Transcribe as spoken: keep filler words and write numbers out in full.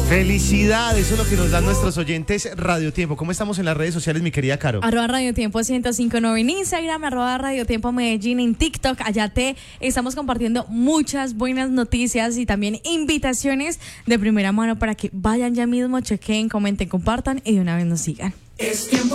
Felicidades, eso es lo que nos dan nuestros oyentes Radio Tiempo. ¿Cómo estamos en las redes sociales, mi querida Caro? Arroba Radio Tiempo ciento cinco punto nueve en Instagram, arroba Radio Tiempo Medellín en TikTok. Allá te estamos compartiendo muchas buenas noticias y también invitaciones de primera mano para que vayan ya mismo, chequen, comenten, compartan y de una vez nos sigan. Es tiempo